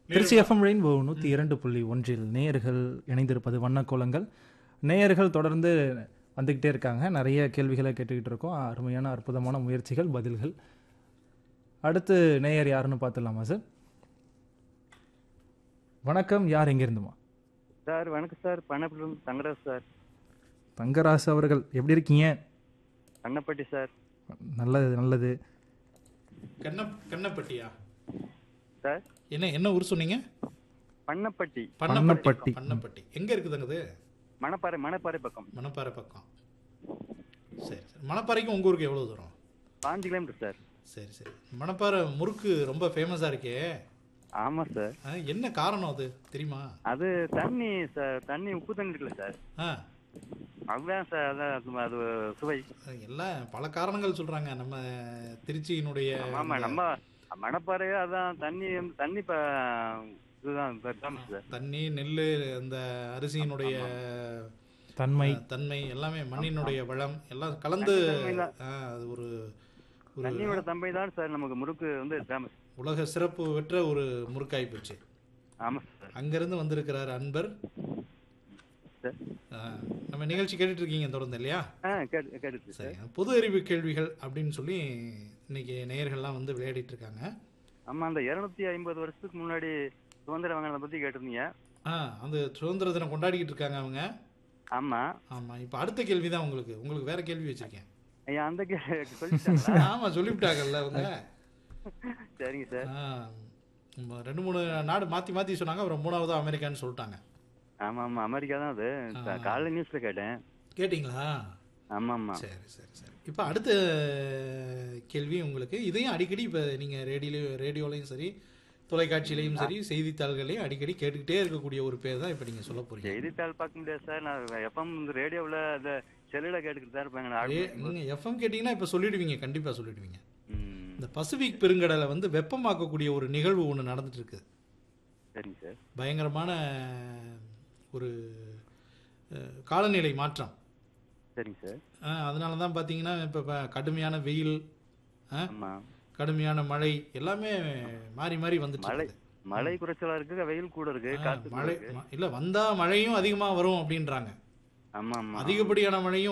Trichy FM rainbow 102.1 நேயர்கள் இணைந்திருப்பது வண்ணக்கோலங்கள். நேயர்கள் தொடர்ந்து வந்துக்கிட்டே இருக்காங்க. நிறைய கேள்விகளை கேட்டுக்கிட்டு இருக்கோம். அருமையான அற்புதமான முயற்சிகள், பதில்கள். அடுத்து நேயர் யாருன்னு பார்த்துடலாமா சார்? வணக்கம், யார் எங்கேருந்துமா? சார் வணக்கம் சார், பண்ணப்பட்டி தங்கராஜ் சார். தங்கராசு அவர்கள் எப்படி இருக்கீங்க? பண்ணப்பட்டி சார். நல்லது நல்லது. கண்ணப்பட்டியா சார் என்ன என்ன ஊர் சொன்னீங்க? பண்ணப்பட்டி. பண்ணப்பட்டி. பண்ணப்பட்டி எங்க இருக்குதுங்க அது? மணப்பாறை மணப்பாறை பக்கம். மணப்பாறை பக்கம். சரி சரி. மணப்பாறைக்கும் உங்க ஊருக்கு எவ்வளவு தூரம்? 5 கிலோமீட்டர் சார். சரி சரி. மணப்பாறை முறுக்கு ரொம்ப ஃபேமஸா இருக்கே. ஆமா சார். என்ன காரணம் அது தெரியுமா? அது தண்ணி சார், தண்ணி உப்பு தண்ணி இருக்குல்ல சார், ஆ, அதுதான் சார். அதான் அது சுவை. எல்லாம் பல காரணங்கள் சொல்றாங்க. நம்ம திருச்சியினுடைய ஆமா, நம்ம மணப்பாறையே அதான் தண்ணி தண்ணி இதுதான் சார். தண்ணி, நெல், அந்த அரிசியினுடைய தன்மை தன்மை எல்லாமே, மண்ணினுடைய வளம் எல்லாம் கலந்து அது ஒரு தண்ணியோட தன்மை தான் சார் நமக்கு முறுக்கு வந்து ஃபேமஸ். உலக சிறப்பு பெற்ற ஒரு முறுக்காய் போச்சு. ஆமா சார். அங்கிருந்து வந்திருக்கிறார் அன்பர். நம்ம நிகழ்ச்சி கேட்டுட்டு இருக்கீங்க தொடர்ந்து இல்லையா? கேட்டு சரி. பொது அறிவு கேள்விகள் அப்படின்னு சொல்லி இன்னைக்கு நேயர்கள்லாம் வந்து விளையாடிட்டு இருக்காங்க. ஆமா, அந்த 250 வருஷத்துக்கு முன்னாடி சுதந்திரம் வாங்கினதை பத்தி கேட்டிருந்தீங்க. அந்த சுதந்திர தினம் கொண்டாடிக்கிட்டு இருக்காங்க அவங்க. ஆமா ஆமா. இப்ப அடுத்த கேள்வி தான் உங்களுக்கு வேற கேள்வி வச்சிருக்கேன். ஐயா, அந்த சொல்லிட்டாங்களா? ஆமா, சொல்லிவிட்டாங்கல்ல அவங்க. சரிங்க சார். 2-3 நாடு மாத்தி மாத்தி சொன்னாங்க. அப்புறம் 3வது அமெரிக்கான்னு சொல்லிட்டாங்க. ஆமா ஆமா, அமெரிக்கா தான் அது. காலைல நியூஸ்ல கேட்டேன். கேட்டிங்களா? ஆமா ஆமா. சரி சரி சரி. இப்போ அடுத்த கேள்வி உங்களுக்கு. இதையும் அடிக்கடி இப்போ நீங்கள் ரேடியோலையும் சரி, தொலைக்காட்சியிலையும் சரி, செய்தித்தாள்களையும் அடிக்கடி கேட்டுக்கிட்டே இருக்கக்கூடிய ஒரு பேர் தான் இப்போ நீங்கள் சொல்ல போறீங்க. செய்தித்தாள் பார்க்க முடியாது சார், நான் எஃப்எம் ரேடியோவில் அந்த செல்லுல கேட்டுக்கிட்டு தான் இருப்பாங்க. நீங்கள் எஃப்எம் கேட்டிங்கன்னா இப்போ சொல்லிடுவீங்க, கண்டிப்பாக சொல்லிடுவீங்க. இந்த பசிபிக் பெருங்கடலை வந்து வெப்பமாக்கக்கூடிய ஒரு நிகழ்வு ஒன்று நடந்துட்டு இருக்கு. சரிங்க சார். பயங்கரமான ஒரு காலநிலை மாற்றம். சரிங்க சார். அதனால தான் பார்த்தீங்கன்னா இப்போ கடுமையான வெயில், கடுமையான மழை எல்லாமே மாறி மாறி வந்துட்டு. மழை குறைச்சலா இருக்கு, வெயில் கூட இருக்கு, காத்து மழை இல்ல வந்தா மழையும் அதிகமா வரும் அப்படின்றாங்க. ஆமா ஆமா. அதிகப்படியான மழையும்